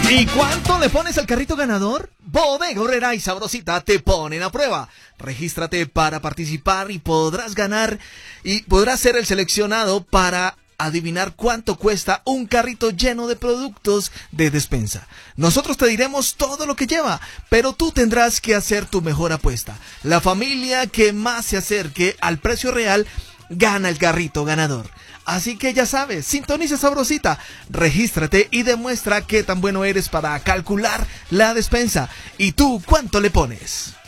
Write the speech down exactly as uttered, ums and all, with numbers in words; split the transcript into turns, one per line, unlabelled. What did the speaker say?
¿Y cuánto le pones al carrito ganador? Bodega Aurrerá y Sabrosita te ponen a prueba. Regístrate para participar y podrás ganar y podrás ser el seleccionado para adivinar cuánto cuesta un carrito lleno de productos de despensa. Nosotros te diremos todo lo que lleva, pero tú tendrás que hacer tu mejor apuesta. La familia que más se acerque al precio real gana el carrito ganador. Así que ya sabes, sintoniza Sabrosita, regístrate y demuestra qué tan bueno eres para calcular la despensa. ¿Y tú cuánto le pones?